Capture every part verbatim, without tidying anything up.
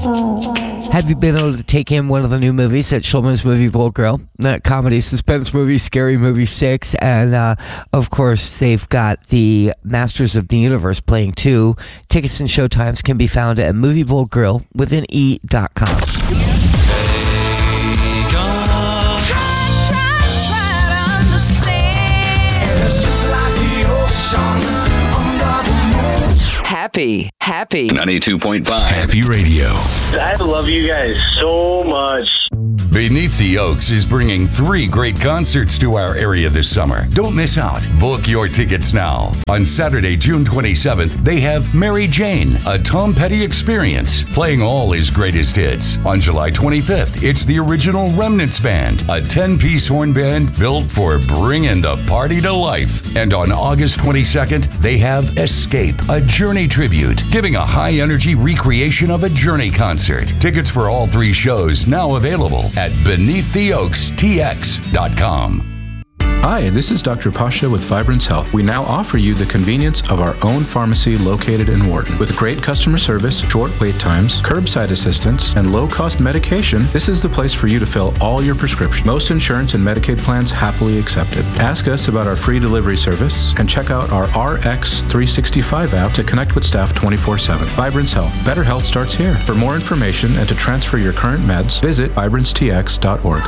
Have you been able to take in one of the new movies at Schulman's Movie Bowl Grill? That comedy, suspense movie, Scary Movie six. And, uh, of course, they've got the Masters of the Universe playing too. Tickets and showtimes can be found at Movie Bowl Grill within e dot com. Happy, happy. ninety-two point five Happy Radio. I love you guys so much. Beneath the Oaks is bringing three great concerts to our area this summer. Don't miss out. Book your tickets now. On Saturday, June twenty-seventh, they have Mary Jane, a Tom Petty experience, playing all his greatest hits. On July twenty-fifth, it's the original Remnants Band, a ten-piece horn band built for bringing the party to life. And on August twenty-second, they have Escape, a Journey tribute, giving a high-energy recreation of a Journey concert. Tickets for all three shows now available at beneath the oaks t x dot com. Hi, this is Doctor Pasha with Vibrance Health. We now offer you the convenience of our own pharmacy located in Wharton. With great customer service, short wait times, curbside assistance, and low-cost medication, this is the place for you to fill all your prescriptions. Most insurance and Medicaid plans happily accepted. Ask us about our free delivery service and check out our R X three sixty-five app to connect with staff twenty-four seven. Vibrance Health. Better health starts here. For more information and to transfer your current meds, visit vibrance t x dot org.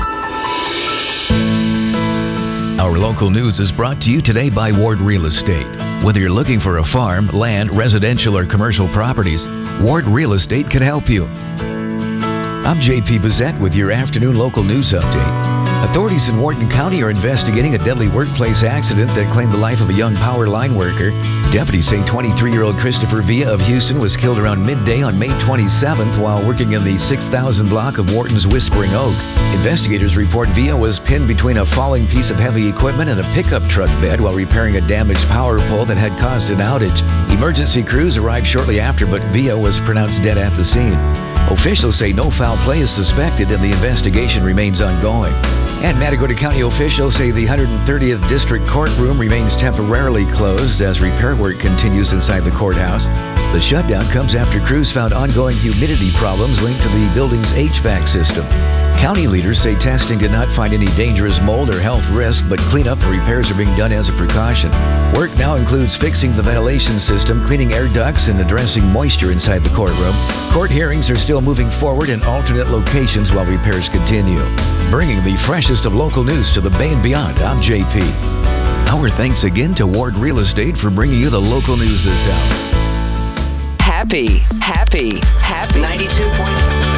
Our local news is brought to you today by Ward Real Estate. Whether you're looking for a farm, land, residential, or commercial properties, Ward Real Estate can help you. I'm J P Bissett with your afternoon local news update. Authorities in Wharton County are investigating a deadly workplace accident that claimed the life of a young power line worker. Deputies say twenty-three-year-old Christopher Villa of Houston was killed around midday on May twenty-seventh while working in the six thousand block of Wharton's Whispering Oak. Investigators report Villa was pinned between a falling piece of heavy equipment and a pickup truck bed while repairing a damaged power pole that had caused an outage. Emergency crews arrived shortly after, but Villa was pronounced dead at the scene. Officials say no foul play is suspected and the investigation remains ongoing. And Matagorda County officials say the one hundred thirtieth District Courtroom remains temporarily closed as repair work continues inside the courthouse. The shutdown comes after crews found ongoing humidity problems linked to the building's H V A C system. County leaders say testing did not find any dangerous mold or health risk, but cleanup and repairs are being done as a precaution. Work now includes fixing the ventilation system, cleaning air ducts, and addressing moisture inside the courtroom. Court hearings are still moving forward in alternate locations while repairs continue. Bringing the freshest of local news to the Bay and beyond, I'm J P. Our thanks again to Ward Real Estate for bringing you the local news this hour. Happy, happy, happy.